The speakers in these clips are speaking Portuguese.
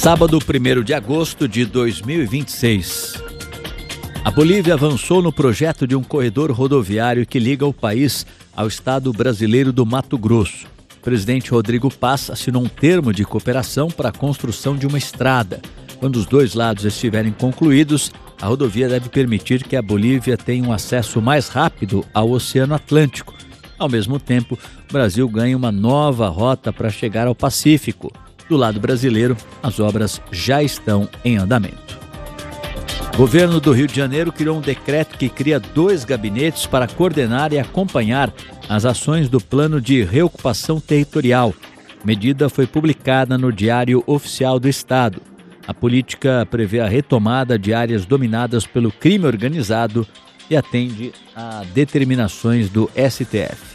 Sábado, 1º de agosto de 2026. A Bolívia avançou no projeto de um corredor rodoviário que liga o país ao estado brasileiro do Mato Grosso. O presidente Rodrigo Paz assinou um termo de cooperação para a construção de uma estrada. Quando os dois lados estiverem concluídos, a rodovia deve permitir que a Bolívia tenha um acesso mais rápido ao Oceano Atlântico. Ao mesmo tempo, o Brasil ganha uma nova rota para chegar ao Pacífico. Do lado brasileiro, as obras já estão em andamento. O governo do Rio de Janeiro criou um decreto que cria 2 gabinetes para coordenar e acompanhar as ações do Plano de Reocupação Territorial. A medida foi publicada no Diário Oficial do Estado. A política prevê a retomada de áreas dominadas pelo crime organizado e atende a determinações do STF.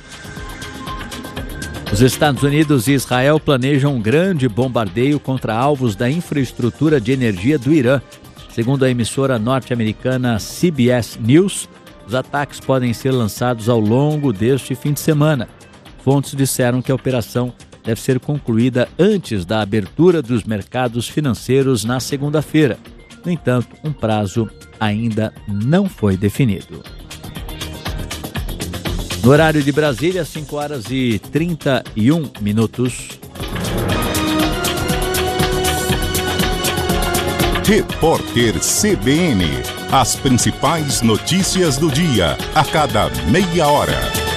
Os Estados Unidos e Israel planejam um grande bombardeio contra alvos da infraestrutura de energia do Irã. Segundo a emissora norte-americana CBS News, os ataques podem ser lançados ao longo deste fim de semana. Fontes disseram que a operação deve ser concluída antes da abertura dos mercados financeiros na segunda-feira. No entanto, um prazo ainda não foi definido. No horário de Brasília, 5h31. Repórter CBN. As principais notícias do dia, a cada meia hora.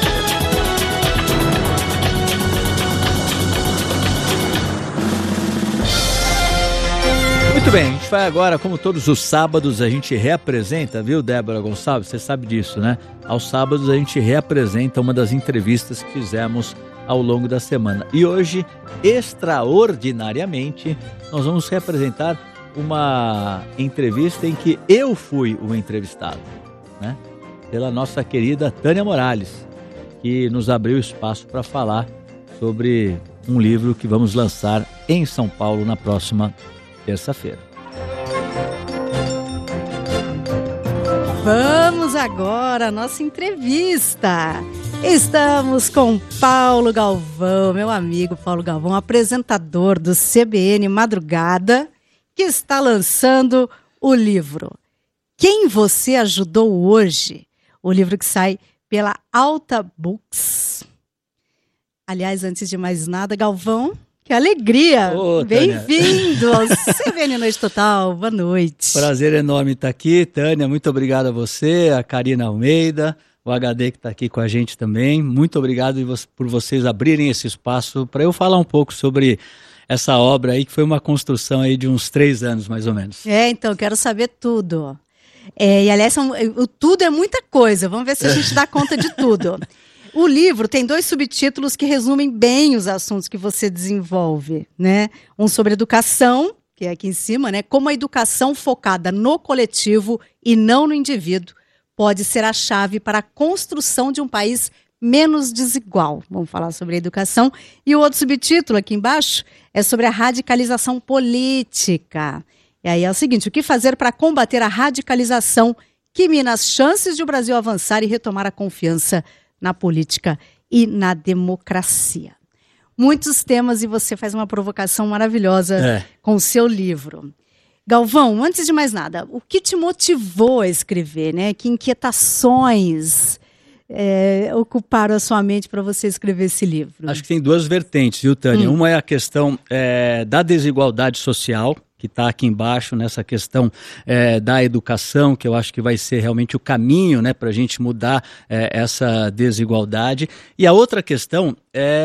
Muito bem, a gente vai agora, como todos os sábados, a gente reapresenta, viu, Débora Gonçalves? Você sabe disso, né? Aos sábados a gente reapresenta uma das entrevistas que fizemos ao longo da semana. E hoje, extraordinariamente, nós vamos reapresentar uma entrevista em que eu fui o entrevistado, né? Pela nossa querida Tânia Morales, que nos abriu espaço para falar sobre um livro que vamos lançar em São Paulo na próxima terça-feira. Vamos agora à nossa entrevista. Estamos com Paulo Galvão, meu amigo Paulo Galvão, apresentador do CBN Madrugada, que está lançando o livro Quem Você Ajudou Hoje? O livro que sai pela Alta Books. Aliás, antes de mais nada, Galvão, que alegria! Bem-vindo ao CBN Noite Total. Boa noite. Prazer enorme estar aqui, Tânia. Muito obrigado a você, a Karina Almeida, o HD que está aqui com a gente também. Muito obrigado por vocês abrirem esse espaço para eu falar um pouco sobre essa obra aí, que foi uma construção aí de uns 3 anos, mais ou menos. Então, quero saber tudo. E aliás, o tudo é muita coisa. Vamos ver se a gente dá conta de tudo. O livro tem 2 subtítulos que resumem bem os assuntos que você desenvolve, né? Um sobre educação, que é aqui em cima, né? Como a educação focada no coletivo e não no indivíduo pode ser a chave para a construção de um país menos desigual. Vamos falar sobre a educação. E o outro subtítulo aqui embaixo é sobre a radicalização política. E aí é o seguinte: o que fazer para combater a radicalização que mina as chances de o Brasil avançar e retomar a confiança na política e na democracia. Muitos temas, e você faz uma provocação maravilhosa com o seu livro. Galvão, antes de mais nada, o que te motivou a escrever, né? Que inquietações ocuparam a sua mente para você escrever esse livro? Acho que tem 2 vertentes, viu, Tânia? Uma é a questão da desigualdade social, que está aqui embaixo, nessa questão da educação, que eu acho que vai ser realmente o caminho, né, para a gente mudar essa desigualdade. E a outra questão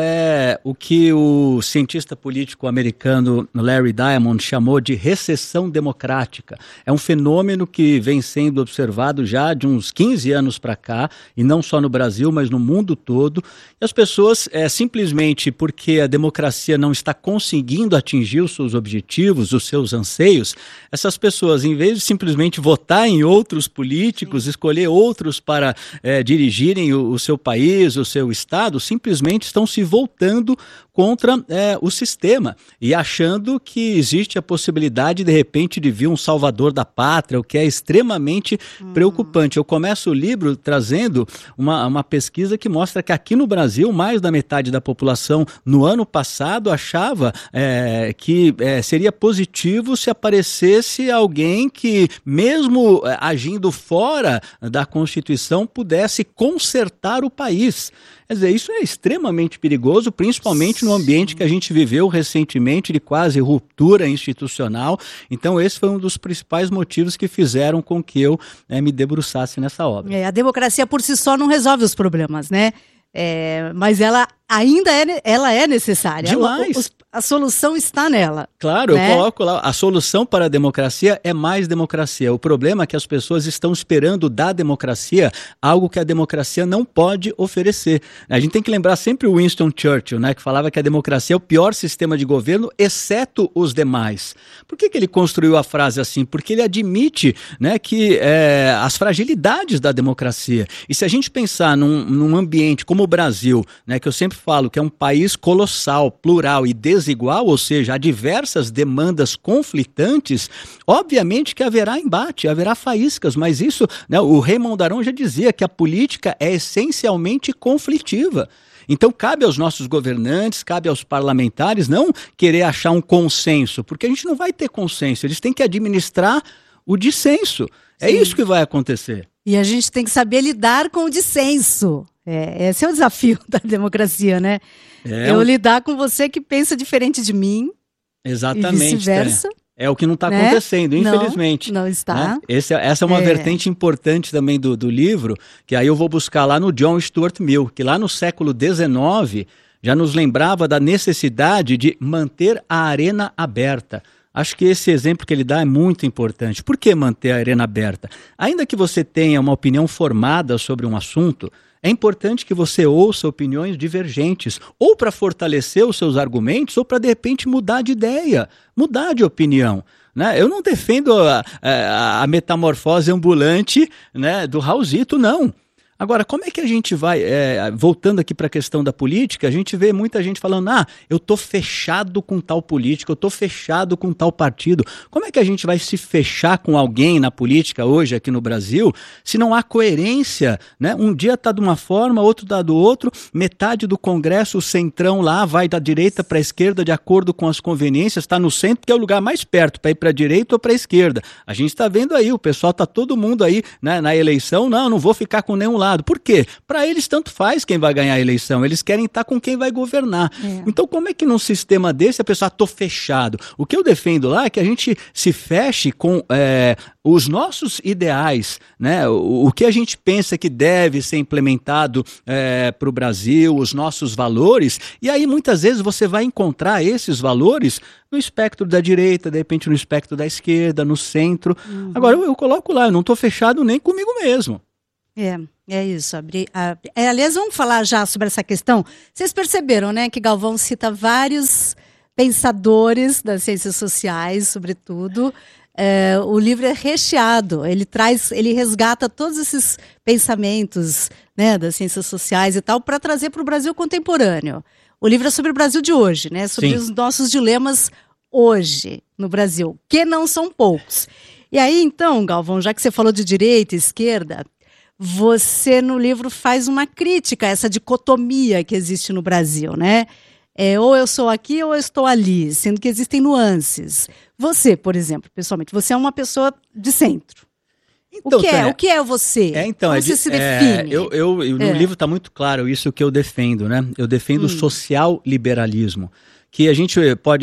é o que o cientista político americano Larry Diamond chamou de recessão democrática. É um fenômeno que vem sendo observado já de uns 15 anos para cá, e não só no Brasil, mas no mundo todo. E as pessoas, simplesmente porque a democracia não está conseguindo atingir os seus objetivos, os seus anseios, essas pessoas, em vez de simplesmente votar em outros políticos, escolher outros para dirigirem o seu país, o seu estado, simplesmente estão se voltando contra o sistema e achando que existe a possibilidade, de repente, de vir um salvador da pátria, o que é extremamente preocupante. Eu começo o livro trazendo uma pesquisa que mostra que aqui no Brasil, mais da metade da população no ano passado achava que seria positivo motivo se aparecesse alguém que, mesmo agindo fora da Constituição, pudesse consertar o país. Quer dizer, isso é extremamente perigoso, principalmente no ambiente que a gente viveu recentemente de quase ruptura institucional. Então, esse foi um dos principais motivos que fizeram com que eu me debruçasse nessa obra. A democracia por si só não resolve os problemas, né? Mas ela ainda é necessária. Demais. A solução está nela. Claro, né? Eu coloco lá, a solução para a democracia é mais democracia. O problema é que as pessoas estão esperando da democracia algo que a democracia não pode oferecer. A gente tem que lembrar sempre o Winston Churchill, né, que falava que a democracia é o pior sistema de governo, exceto os demais. Por que ele construiu a frase assim? Porque ele admite, né, que as fragilidades da democracia. E se a gente pensar num ambiente como o Brasil, né, que eu sempre falo que é um país colossal, plural e desigual, ou seja, há diversas demandas conflitantes, obviamente que haverá embate, haverá faíscas, mas isso, né, o Raymond Aron já dizia que a política é essencialmente conflitiva. Então cabe aos nossos governantes, cabe aos parlamentares não querer achar um consenso, porque a gente não vai ter consenso, eles têm que administrar o dissenso. É isso que vai acontecer. E a gente tem que saber lidar com o dissenso. Esse é o desafio da democracia, né? Eu lidar com você que pensa diferente de mim. Exatamente. E vice-versa. É o que não está acontecendo, infelizmente. Não está. Né? Essa é uma vertente importante também do livro, que aí eu vou buscar lá no John Stuart Mill, que lá no século XIX já nos lembrava da necessidade de manter a arena aberta. Acho que esse exemplo que ele dá é muito importante. Por que manter a arena aberta? Ainda que você tenha uma opinião formada sobre um assunto, é importante que você ouça opiniões divergentes, ou para fortalecer os seus argumentos, ou para, de repente, mudar de ideia, mudar de opinião. Né? Eu não defendo a metamorfose ambulante, né, do Raulzito, não. Agora, como é que a gente vai, voltando aqui para a questão da política, a gente vê muita gente falando, eu estou fechado com tal político, eu estou fechado com tal partido. Como é que a gente vai se fechar com alguém na política hoje aqui no Brasil, se não há coerência, né? Um dia está de uma forma, outro está do outro, metade do Congresso, o centrão lá, vai da direita para a esquerda de acordo com as conveniências, está no centro, que é o lugar mais perto, para ir para a direita ou para a esquerda. A gente está vendo aí, o pessoal está todo mundo aí, né, na eleição, não vou ficar com nenhum lado. Por quê? Para eles tanto faz quem vai ganhar a eleição, eles querem estar com quem vai governar. Então como é que num sistema desse a pessoa, estou fechado? O que eu defendo lá é que a gente se feche com os nossos ideais, né? O que a gente pensa que deve ser implementado para o Brasil, os nossos valores, e aí muitas vezes você vai encontrar esses valores no espectro da direita, de repente no espectro da esquerda, no centro. Agora eu coloco lá, eu não estou fechado nem comigo mesmo. É isso. Aliás, vamos falar já sobre essa questão. Vocês perceberam, né, que Galvão cita vários pensadores das ciências sociais, sobretudo. O livro é recheado. Ele resgata todos esses pensamentos, né, das ciências sociais e tal, para trazer para o Brasil contemporâneo. O livro é sobre o Brasil de hoje, né, sobre os nossos dilemas hoje no Brasil, que não são poucos. E aí, então, Galvão, já que você falou de direita e esquerda, você no livro faz uma crítica a essa dicotomia que existe no Brasil, né? Ou eu sou aqui ou eu estou ali, sendo que existem nuances. Você, por exemplo, pessoalmente, você é uma pessoa de centro. Então, o que é você? Como você se define? No livro está muito claro isso que eu defendo, né? Eu defendo o social-liberalismo, que a gente pode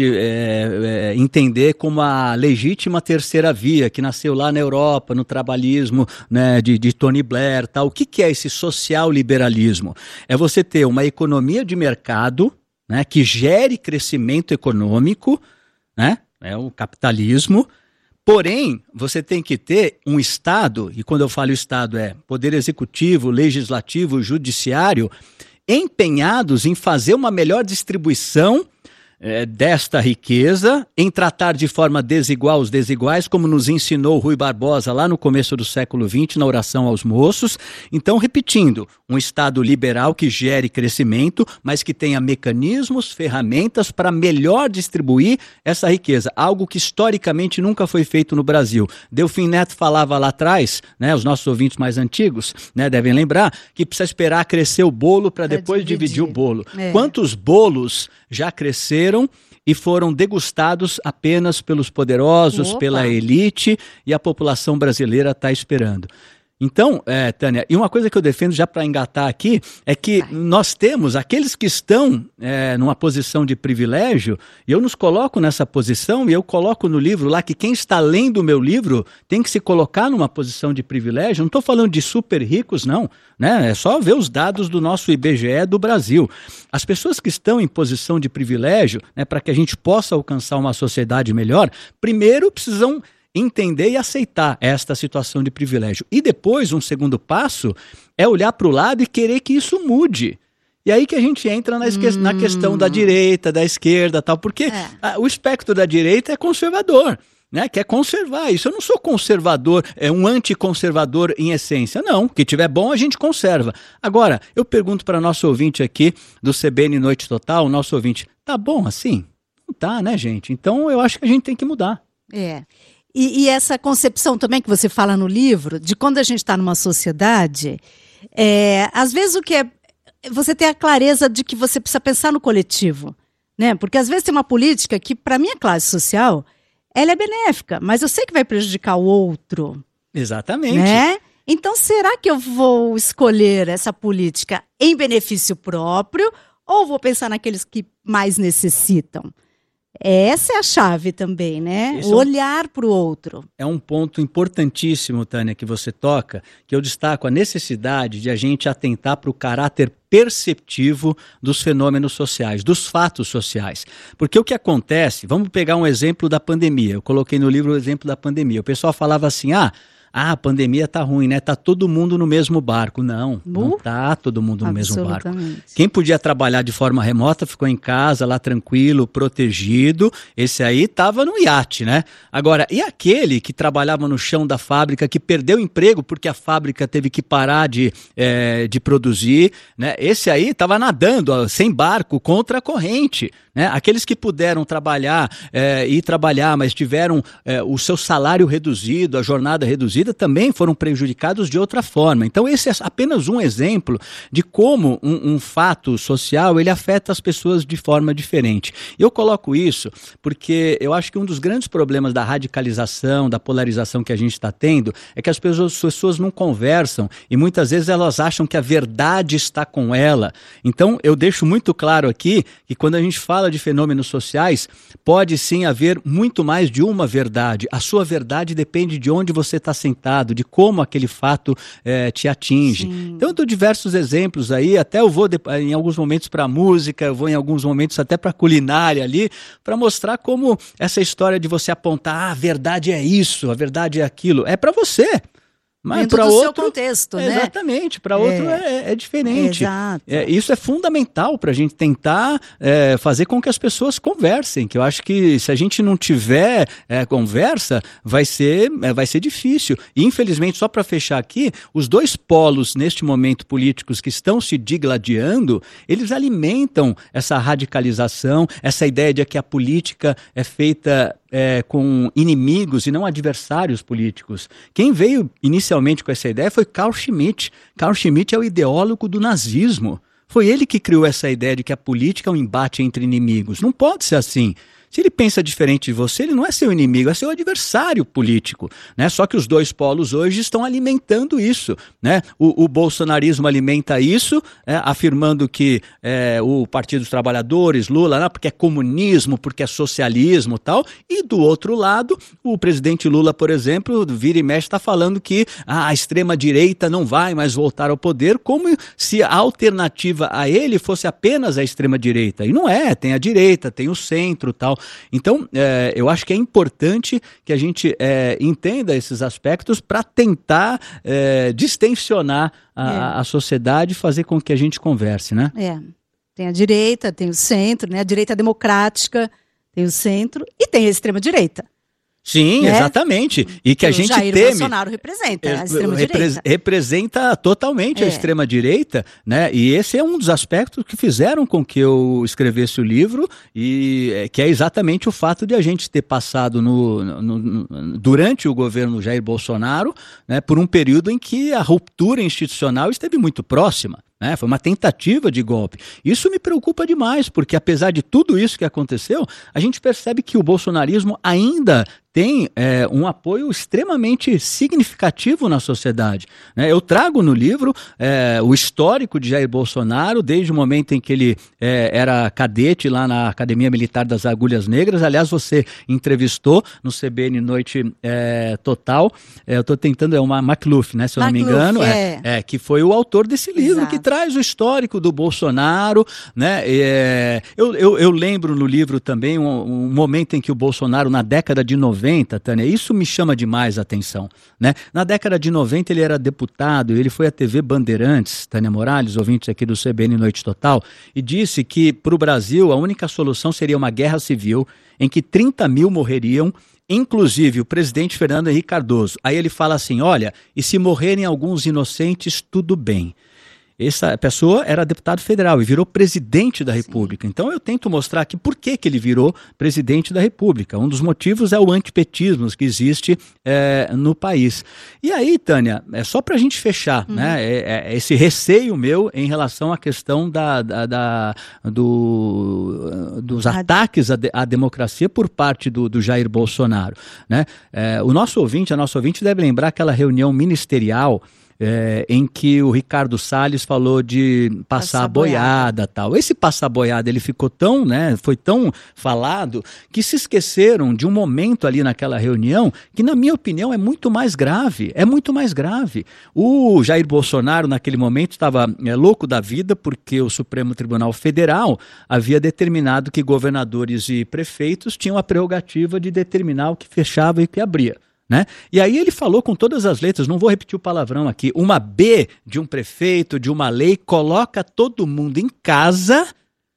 entender como a legítima terceira via, que nasceu lá na Europa, no trabalhismo, né, de Tony Blair. Tal. O que é esse social-liberalismo? É você ter uma economia de mercado, né, que gere crescimento econômico, né, o capitalismo. Porém, você tem que ter um Estado, e quando eu falo Estado é poder executivo, legislativo, judiciário, empenhados em fazer uma melhor distribuição desta riqueza, em tratar de forma desigual os desiguais, como nos ensinou Rui Barbosa lá no começo do século XX, na oração aos moços. Então, repetindo, um Estado liberal que gere crescimento, mas que tenha mecanismos, ferramentas para melhor distribuir essa riqueza, algo que historicamente nunca foi feito no Brasil. Delfim Neto falava lá atrás, né, os nossos ouvintes mais antigos, né, devem lembrar, que precisa esperar crescer o bolo para depois dividir o bolo. Quantos bolos já cresceram e foram degustados apenas pelos poderosos, pela elite, e a população brasileira está esperando. Então, Tânia, e uma coisa que eu defendo já para engatar aqui, é que nós temos aqueles que estão numa posição de privilégio, e eu nos coloco nessa posição, e eu coloco no livro lá que quem está lendo o meu livro tem que se colocar numa posição de privilégio. Não estou falando de super ricos, não, né? É só ver os dados do nosso IBGE do Brasil. As pessoas que estão em posição de privilégio, né, para que a gente possa alcançar uma sociedade melhor, primeiro precisam entender e aceitar esta situação de privilégio. E depois, um segundo passo, é olhar para o lado e querer que isso mude. E aí que a gente entra na questão da direita, da esquerda, tal, porque o espectro da direita é conservador, né? Quer conservar isso. Eu não sou conservador, um anticonservador em essência. Não, o que tiver bom a gente conserva. Agora, eu pergunto para nosso ouvinte aqui, do CBN Noite Total, o nosso ouvinte, tá bom assim? Não tá, né, gente? Então eu acho que a gente tem que mudar. E essa concepção também que você fala no livro, de quando a gente está numa sociedade, às vezes você tem a clareza de que você precisa pensar no coletivo, né? Porque às vezes tem uma política que, para a minha classe social, ela é benéfica, mas eu sei que vai prejudicar o outro. Exatamente. Né? Então, será que eu vou escolher essa política em benefício próprio ou vou pensar naqueles que mais necessitam? Essa é a chave também, né? O olhar para o outro. É um ponto importantíssimo, Tânia, que você toca, que eu destaco a necessidade de a gente atentar para o caráter perceptivo dos fenômenos sociais, dos fatos sociais. Porque o que acontece, vamos pegar um exemplo da pandemia, eu coloquei no livro o exemplo da pandemia, o pessoal falava assim, a pandemia tá ruim, né? Tá todo mundo no mesmo barco. Não tá todo mundo no mesmo barco. Quem podia trabalhar de forma remota ficou em casa, lá tranquilo, protegido. Esse aí tava no iate, né? Agora, e aquele que trabalhava no chão da fábrica, que perdeu o emprego porque a fábrica teve que parar de produzir, né? Esse aí tava nadando, sem barco, contra a corrente, né? Aqueles que puderam trabalhar, mas tiveram o seu salário reduzido, a jornada reduzida, também foram prejudicados de outra forma. Então esse é apenas um exemplo de como um fato social ele afeta as pessoas de forma diferente. Eu coloco isso porque eu acho que um dos grandes problemas da radicalização, da polarização que a gente está tendo é que as pessoas não conversam e muitas vezes elas acham que a verdade está com ela. Então eu deixo muito claro aqui que quando a gente fala de fenômenos sociais, pode sim haver muito mais de uma verdade. A sua verdade depende de onde você está sentado, de como aquele fato te atinge. Sim. Então eu dou diversos exemplos aí, até eu vou em alguns momentos para a música, eu vou em alguns momentos até para a culinária ali, para mostrar como essa história de você apontar, a verdade é isso, a verdade é aquilo, é para você. Mas para outro, seu contexto, né? Exatamente, para outro é diferente. Exato. Isso é fundamental para a gente tentar fazer com que as pessoas conversem, que eu acho que se a gente não tiver conversa, vai ser difícil. E infelizmente, só para fechar aqui, os dois polos neste momento políticos que estão se digladiando, eles alimentam essa radicalização, essa ideia de que a política é feita com inimigos e não adversários políticos. Quem veio inicialmente com essa ideia foi Carl Schmitt. Carl Schmitt é o ideólogo do nazismo. Foi ele que criou essa ideia de que a política é um embate entre inimigos. Não pode ser assim. Se ele pensa diferente de você, ele não é seu inimigo, é seu adversário político, né? Só que os dois polos hoje estão alimentando isso, né? O bolsonarismo alimenta isso, afirmando que o Partido dos Trabalhadores, Lula, porque é comunismo, porque é socialismo e tal, e do outro lado, o presidente Lula, por exemplo, vira e mexe, está falando que a extrema-direita não vai mais voltar ao poder, como se a alternativa a ele fosse apenas a extrema-direita. E não é, tem a direita, tem o centro e tal. Então, eu acho que é importante que a gente entenda esses aspectos para tentar distensionar a sociedade e fazer com que a gente converse, né? Tem a direita, tem o centro, né? A direita democrática, tem o centro e tem a extrema-direita. Sim, né? Exatamente. E que a gente Jair teme. Bolsonaro representa a extrema-direita. Representa totalmente a extrema-direita, né? E esse é um dos aspectos que fizeram com que eu escrevesse o livro, e que é exatamente o fato de a gente ter passado durante o governo Jair Bolsonaro, né, por um período em que a ruptura institucional esteve muito próxima. né? Foi uma tentativa de golpe. Isso me preocupa demais, porque apesar de tudo isso que aconteceu, a gente percebe que o bolsonarismo ainda tem um apoio extremamente significativo na sociedade, né? Eu trago no livro o histórico de Jair Bolsonaro, desde o momento em que ele era cadete lá na Academia Militar das Agulhas Negras. Aliás, você entrevistou no CBN Noite Total, eu estou tentando, uma McLuff, né, se eu não me engano, que foi o autor desse livro. Exato. Que traz o histórico do Bolsonaro, né? Eu lembro no livro também um momento em que o Bolsonaro, na década de 90, Tânia, isso me chama demais a atenção, né? Na década de 90 ele era deputado, ele foi à TV Bandeirantes, Tânia Morales, ouvintes aqui do CBN Noite Total, e disse que para o Brasil a única solução seria uma guerra civil em que 30 mil morreriam, inclusive o presidente Fernando Henrique Cardoso. Aí ele fala assim, olha, e se morrerem alguns inocentes, tudo bem. Essa pessoa era deputado federal e virou presidente da República. Sim. Então eu tento mostrar aqui por que ele virou presidente da República. Um dos motivos é o antipetismo que existe no país. E aí, Tânia, é só para a gente fechar, né? Esse receio meu em relação à questão dos ataques à democracia por parte do Jair Bolsonaro, né? A nossa ouvinte deve lembrar aquela reunião ministerial em que o Ricardo Salles falou de passar a boiada, tal. Esse passar a boiada, ele ficou tão, né, foi tão falado, que se esqueceram de um momento ali naquela reunião, que na minha opinião é muito mais grave, O Jair Bolsonaro naquele momento estava louco da vida, porque o Supremo Tribunal Federal havia determinado que governadores e prefeitos tinham a prerrogativa de determinar o que fechava e o que abria, né? E aí ele falou com todas as letras, não vou repetir o palavrão aqui, uma B de um prefeito, de uma lei, coloca todo mundo em casa,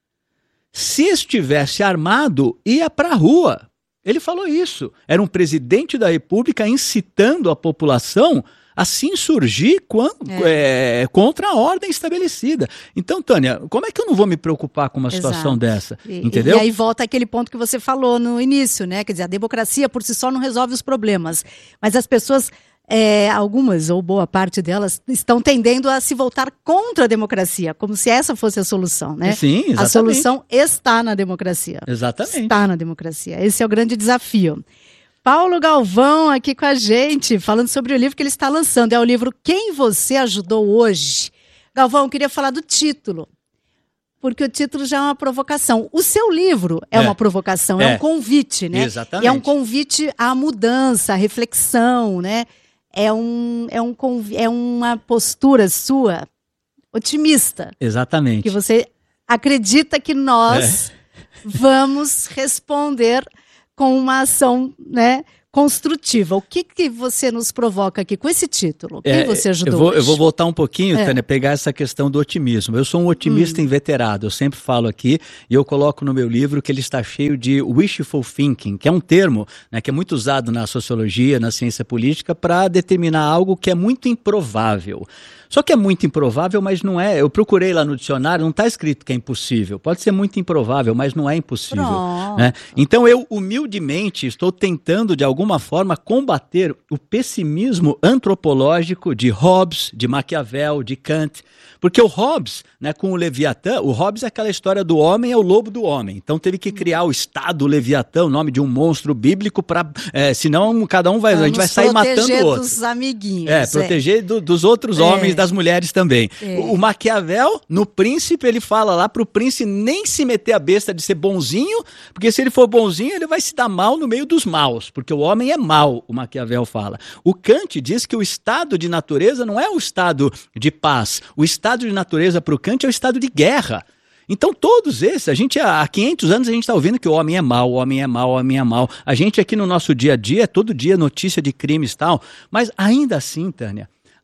se estivesse armado, ia para a rua. Ele falou isso, era um presidente da República incitando a população a se insurgir contra a ordem estabelecida. Então, Tânia, como é que eu não vou me preocupar com uma situação dessa? Entendeu? E aí volta aquele ponto que você falou no início, né? Quer dizer, a democracia por si só não resolve os problemas. Mas as pessoas, algumas ou boa parte delas, estão tendendo a se voltar contra a democracia, como se essa fosse a solução, né? Sim, exatamente. A solução está na democracia. Exatamente. Está na democracia. Esse é o grande desafio. Paulo Galvão aqui com a gente, falando sobre o livro que ele está lançando. É o livro Quem Você Ajudou Hoje. Galvão, eu queria falar do título, porque o título já é uma provocação. O seu livro é uma provocação, é um convite, né? Exatamente. E é um convite à mudança, à reflexão, né? É uma postura sua otimista. Exatamente. Que você acredita que nós vamos responder com uma ação, né, construtiva. O que você nos provoca aqui com esse título? Quem você ajudou? Eu vou voltar um pouquinho, Tânia, pegar essa questão do otimismo. Eu sou um otimista inveterado, eu sempre falo aqui, e eu coloco no meu livro que ele está cheio de wishful thinking, que é um termo, né, que é muito usado na sociologia, na ciência política, para determinar algo que é muito improvável. Só que é muito improvável, mas não é. Eu procurei lá no dicionário, não está escrito que é impossível. Pode ser muito improvável, mas não é impossível, né? Então eu, humildemente, estou tentando, de alguma forma, combater o pessimismo antropológico de Hobbes, de Maquiavel, de Kant. Porque o Hobbes, né, com o Leviatã, o Hobbes é aquela história do homem é o lobo do homem. Então teve que criar o Estado Leviatã, o nome de um monstro bíblico, para senão cada um a gente vai sair matando o outro. Proteger dos amiguinhos. Proteger dos outros homens, das mulheres também. O Maquiavel, no Príncipe, ele fala lá pro príncipe nem se meter a besta de ser bonzinho, porque se ele for bonzinho, ele vai se dar mal no meio dos maus, porque o homem é mau, o Maquiavel fala. O Kant diz que o estado de natureza não é o estado de paz, o estado de natureza para o Kant é o estado de guerra. Então todos esses, há 500 anos a gente está ouvindo que o homem é mau, o homem é mau, o homem é mau. A gente aqui no nosso dia a dia, todo dia notícia de crimes e tal, mas ainda assim, Tânia,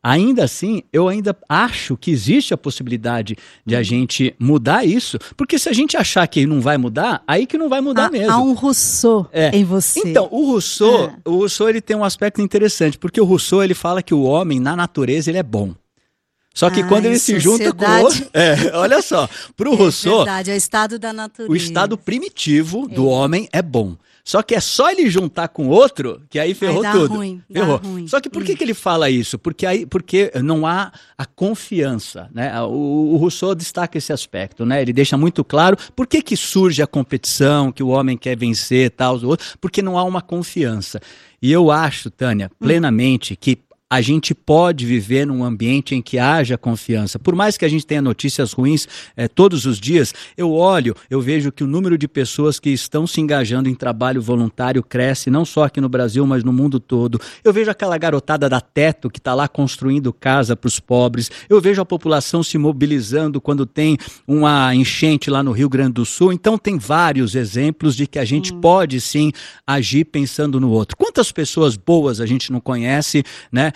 eu ainda acho que existe a possibilidade de a gente mudar isso, porque se a gente achar que não vai mudar, aí que não vai mudar mesmo. Há um Rousseau em você. Então, o Rousseau ele tem um aspecto interessante, porque o Rousseau ele fala que o homem, na natureza, ele é bom. Só que quando ele se junta com o outro... olha só, para o Rousseau... É verdade, é o estado da natureza. O estado primitivo do homem é bom. Só que é só ele juntar com outro, que aí ferrou tudo. Ruim, ferrou. Dá ruim. Só que por que ele fala isso? Porque não há a confiança, né? O Rousseau destaca esse aspecto, né? Ele deixa muito claro por que surge a competição, que o homem quer vencer, tal, porque não há uma confiança. E eu acho, Tânia, plenamente que a gente pode viver num ambiente em que haja confiança. Por mais que a gente tenha notícias ruins todos os dias, eu vejo que o número de pessoas que estão se engajando em trabalho voluntário cresce, não só aqui no Brasil, mas no mundo todo. Eu vejo aquela garotada da Teto que está lá construindo casa para os pobres. Eu vejo a população se mobilizando quando tem uma enchente lá no Rio Grande do Sul. Então tem vários exemplos de que a gente pode sim agir pensando no outro. Quantas pessoas boas a gente não conhece, né?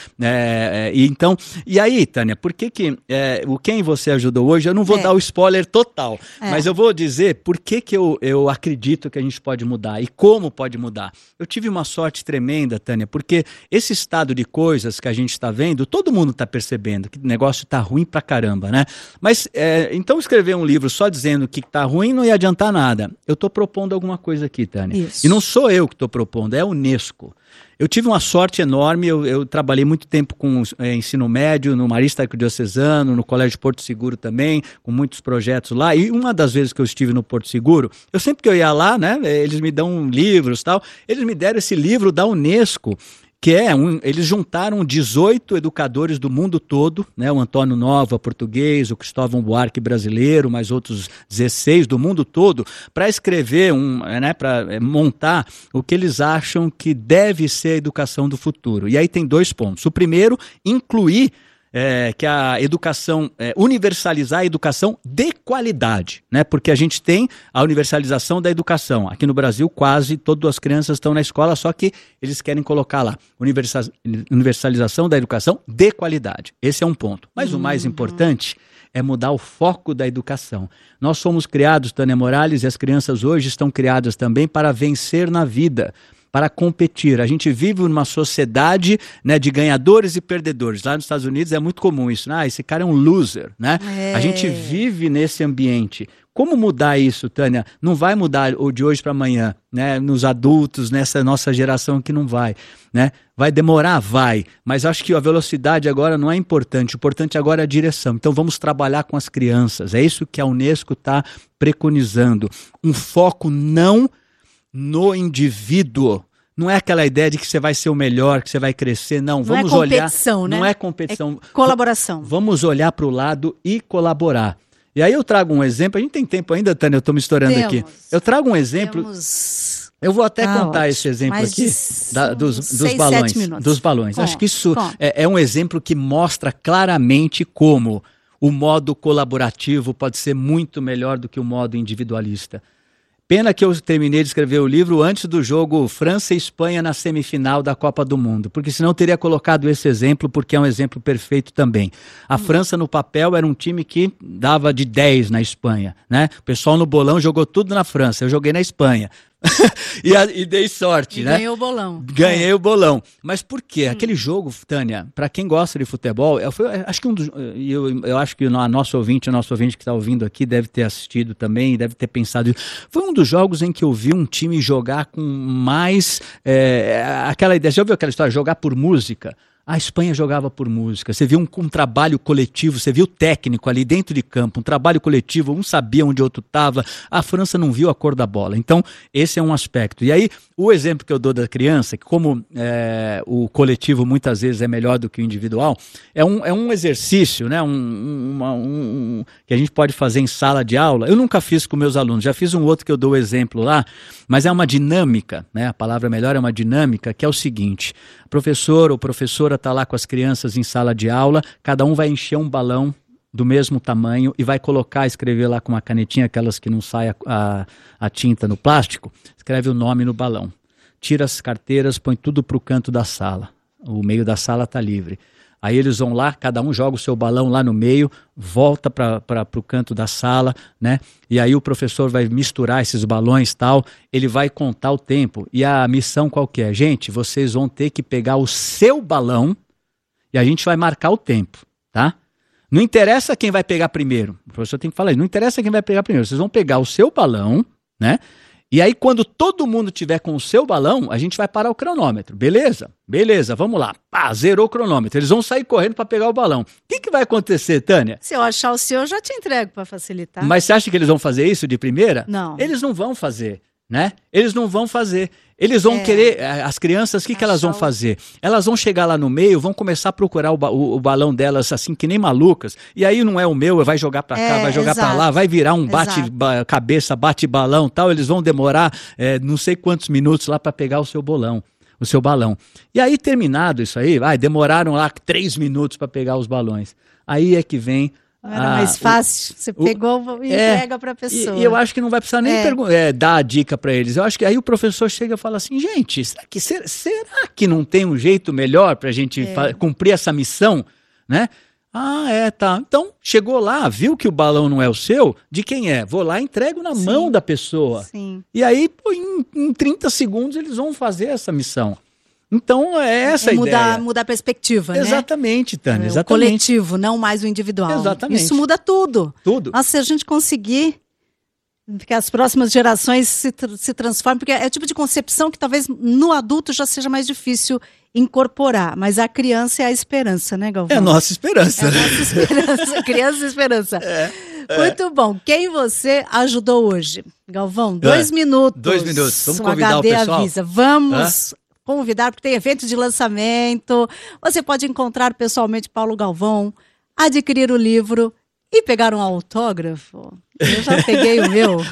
E aí, Tânia, por que o Quem Você Ajudou Hoje, eu não vou dar o spoiler total, mas eu vou dizer por que eu acredito que a gente pode mudar e como pode mudar. Eu tive uma sorte tremenda, Tânia, porque esse estado de coisas que a gente está vendo, todo mundo está percebendo que o negócio está ruim pra caramba, né? Mas, então escrever um livro só dizendo que está ruim não ia adiantar nada. Eu estou propondo alguma coisa aqui, Tânia. Isso. E não sou eu que estou propondo, é a Unesco. Eu tive uma sorte enorme, eu trabalhei muito tempo com ensino médio, no Marista Arquidiocesano, no Colégio Porto Seguro também, com muitos projetos lá, e uma das vezes que eu estive no Porto Seguro, eu sempre que eu ia lá, né, eles me dão livros e tal, eles me deram esse livro da Unesco, que eles juntaram 18 educadores do mundo todo, né, o Antônio Nova, português, o Cristóvão Buarque, brasileiro, mais outros 16 do mundo todo, para escrever, para montar o que eles acham que deve ser a educação do futuro. E aí tem 2 pontos. O primeiro, incluir que a educação, universalizar a educação de qualidade, né? Porque a gente tem a universalização da educação. Aqui no Brasil, quase todas as crianças estão na escola, só que eles querem colocar lá, universalização da educação de qualidade. Esse é um ponto. Mas o mais importante é mudar o foco da educação. Nós somos criados, Tânia Morales, e as crianças hoje estão criadas também para vencer na vida, para competir. A gente vive numa sociedade, né, de ganhadores e perdedores. Lá nos Estados Unidos é muito comum isso. Esse cara é um loser, né? A gente vive nesse ambiente. Como mudar isso, Tânia? Não vai mudar de hoje para amanhã, né? Nos adultos, nessa nossa geração que não vai, né? Vai demorar? Vai. Mas acho que a velocidade agora não é importante. O importante agora é a direção. Então vamos trabalhar com as crianças. É isso que a Unesco está preconizando. Um foco não no indivíduo. Não é aquela ideia de que você vai ser o melhor, que você vai crescer, não. Vamos olhar. Não é competição, né? Não é competição. É colaboração. Vamos olhar para o lado e colaborar. E aí eu trago um exemplo. A gente tem tempo ainda, Tânia? Eu estou me estourando aqui. Eu trago um exemplo. Eu vou até contar esse exemplo aqui dos balões. Dos balões. Acho que isso é um exemplo que mostra claramente como o modo colaborativo pode ser muito melhor do que o modo individualista. Pena que eu terminei de escrever o livro antes do jogo França e Espanha na semifinal da Copa do Mundo, porque senão eu teria colocado esse exemplo, porque é um exemplo perfeito também. A França no papel era um time que dava de 10 na Espanha, né? O pessoal no bolão jogou tudo na França, eu joguei na Espanha. e dei sorte, né? Ganhei o bolão. Ganhei o bolão. Mas por quê? Aquele jogo, Tânia, para quem gosta de futebol, acho que eu acho que o nosso ouvinte que está ouvindo aqui deve ter assistido também, deve ter pensado. Foi um dos jogos em que eu vi um time jogar com mais aquela ideia. Já ouviu aquela história? Jogar por música? A Espanha jogava por música, você viu um trabalho coletivo, você viu o técnico ali dentro de campo, um trabalho coletivo, um sabia onde o outro estava, a França não viu a cor da bola. Então, esse é um aspecto. E aí, o exemplo que eu dou da criança, que como o coletivo muitas vezes é melhor do que o individual, é um exercício, né, que a gente pode fazer em sala de aula. Eu nunca fiz com meus alunos, já fiz um outro que eu dou o exemplo lá, mas é uma dinâmica, né, a palavra melhor é uma dinâmica, que é o seguinte: professor ou professora está lá com as crianças em sala de aula, cada um vai encher um balão do mesmo tamanho e vai escrever lá com uma canetinha, aquelas que não sai a tinta no plástico, escreve o nome no balão. Tira as carteiras, põe tudo para o canto da sala. O meio da sala está livre. Aí eles vão lá, cada um joga o seu balão lá no meio, volta para o canto da sala, né? E aí o professor vai misturar esses balões e tal, ele vai contar o tempo. E a missão qual que é? Gente, vocês vão ter que pegar o seu balão e a gente vai marcar o tempo, tá? Não interessa quem vai pegar primeiro. O professor tem que falar isso. Não interessa quem vai pegar primeiro. Vocês vão pegar o seu balão, né? E aí, quando todo mundo tiver com o seu balão, a gente vai parar o cronômetro. Beleza? Beleza, vamos lá. Pá, zerou o cronômetro. Eles vão sair correndo para pegar o balão. O que vai acontecer, Tânia? Se eu achar o seu, eu já te entrego para facilitar. Mas você acha que eles vão fazer isso de primeira? Não. Eles não vão fazer, né? Eles não vão fazer. Eles vão querer, as crianças, o que elas vão fazer? Elas vão chegar lá no meio, vão começar a procurar o balão delas, assim, que nem malucas. E aí não é o meu, vai jogar pra cá, vai jogar pra lá, vai virar um bate-cabeça, bate-balão, tal. Eles vão demorar não sei quantos minutos lá pra pegar o seu balão. E aí, terminado isso aí, demoraram lá 3 minutos pra pegar os balões. Aí é que vem... Não era mais fácil? Você pegou e entrega para a pessoa. E eu acho que não vai precisar nem dar a dica para eles. Eu acho que aí o professor chega e fala assim, gente, será que não tem um jeito melhor para a gente cumprir essa missão? Né? Tá. Então, chegou lá, viu que o balão não é o seu, de quem é? Vou lá e entrego na mão da pessoa. Sim. E aí, em 30 segundos, eles vão fazer essa missão. Então, é essa a ideia. Mudar a perspectiva, né? Exatamente, Tânia, exatamente. O coletivo, não mais o individual. Exatamente. Isso muda tudo. Tudo. Nossa, se a gente conseguir que as próximas gerações se transformem, porque é o tipo de concepção que talvez no adulto já seja mais difícil incorporar, mas a criança é a esperança, né, Galvão? É a nossa esperança. É a nossa esperança, criança e esperança. Muito bom. Quem você ajudou hoje? Galvão, 2 minutos. 2 minutos. Vamos convidar HD o pessoal? Avisa. Vamos convidar, porque tem evento de lançamento. Você pode encontrar pessoalmente Paulo Galvão, adquirir o livro e pegar um autógrafo. Eu já peguei o meu.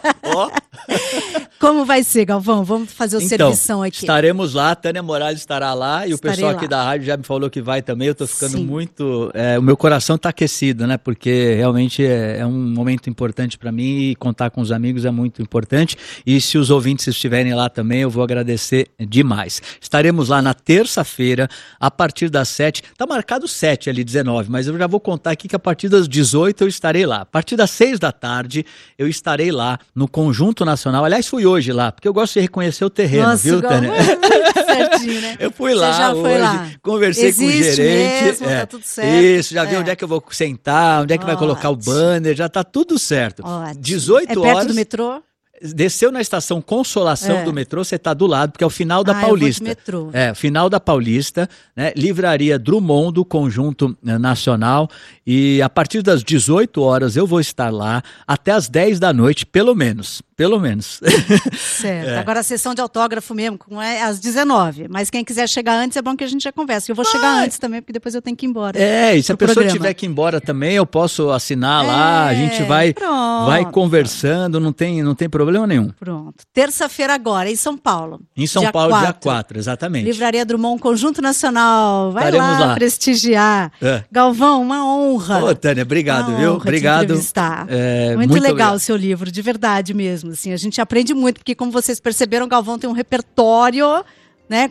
Como vai ser, Galvão? Vamos fazer o servição aqui. Estaremos lá, a Tânia Morales estará lá e o pessoal aqui da rádio já me falou que vai também. Eu estou ficando muito... o meu coração está aquecido, né? Porque realmente é um momento importante para mim e contar com os amigos é muito importante. E se os ouvintes estiverem lá também, eu vou agradecer demais. Estaremos lá na terça-feira, a partir das 7. Está marcado 7 ali, 19, mas eu já vou contar aqui que a partir das 18 eu estarei lá. A partir das 6 da tarde eu estarei lá no Conjunto Nacional. Aliás, fui hoje lá, porque eu gosto de reconhecer o terreno, nossa, viu, Tânia? Certinho, né? Eu fui lá já hoje, lá. Conversei com o gerente. Mesmo, tá tudo certo. Isso, já vi onde é que eu vou sentar, onde é que vai colocar o banner, já tá tudo certo. Ótimo. 18 horas. É perto do metrô? Desceu na estação Consolação do metrô, você está do lado, porque é o final da Paulista. Eu vou de metrô. Final da Paulista, né? Livraria Drummond, do Conjunto Nacional. E a partir das 18 horas eu vou estar lá até as 10 da noite, pelo menos. Pelo menos. Certo. Agora a sessão de autógrafo mesmo, é às 19. Mas quem quiser chegar antes, é bom que a gente já converse. Eu vou chegar antes também, porque depois eu tenho que ir embora. E se a pessoa tiver que ir embora também, eu posso assinar lá, a gente vai conversando, não tem problema nenhum. Pronto. Terça-feira agora, em São Paulo. Em São Paulo, dia 4, exatamente. Livraria Drummond, Conjunto Nacional. Vai Estaremos lá prestigiar. Galvão, uma honra. Ô, Tânia, obrigado, viu? Obrigado. Muito legal o seu livro, de verdade mesmo. Assim, a gente aprende muito, porque como vocês perceberam, Galvão tem um repertório, né,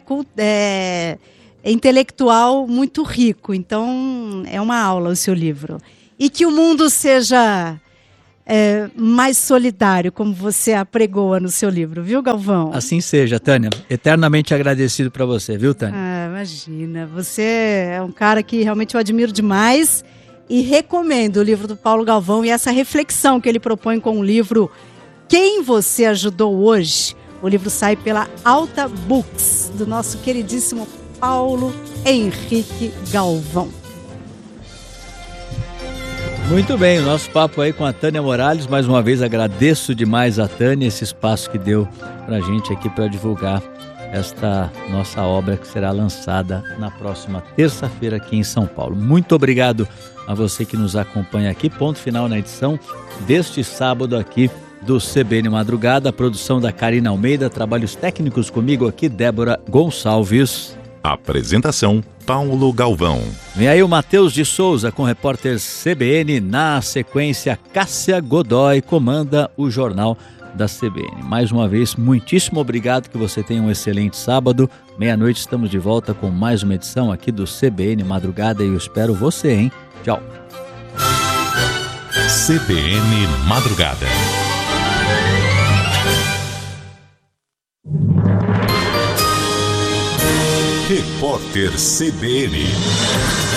intelectual muito rico. Então, é uma aula o seu livro. E que o mundo seja mais solidário, como você apregoa no seu livro, viu, Galvão? Assim seja, Tânia. Eternamente agradecido para você, viu, Tânia? Imagina. Você é um cara que realmente eu admiro demais e recomendo o livro do Paulo Galvão e essa reflexão que ele propõe com o livro Quem Você Ajudou Hoje. O livro sai pela Alta Books, do nosso queridíssimo Paulo Henrique Galvão. Muito bem, o nosso papo aí com a Tânia Morales. Mais uma vez agradeço demais a Tânia esse espaço que deu pra gente aqui para divulgar esta nossa obra que será lançada na próxima terça-feira aqui em São Paulo. Muito obrigado a você que nos acompanha aqui. Ponto final na edição deste sábado aqui do CBN Madrugada, a produção da Karina Almeida, trabalhos técnicos comigo aqui, Débora Gonçalves. Apresentação, Paulo Galvão. Vem aí o Matheus de Souza com o repórter CBN. Na sequência, Cássia Godoy comanda o Jornal da CBN. Mais uma vez, muitíssimo obrigado, que você tenha um excelente sábado. Meia-noite estamos de volta com mais uma edição aqui do CBN Madrugada e eu espero você, hein? Tchau. CBN Madrugada. Repórter CBN.